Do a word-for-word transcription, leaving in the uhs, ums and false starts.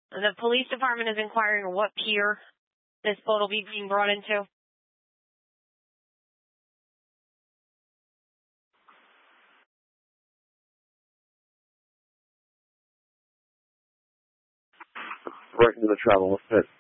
The police department is inquiring what pier this boat will be being brought into. Right into the travel fit.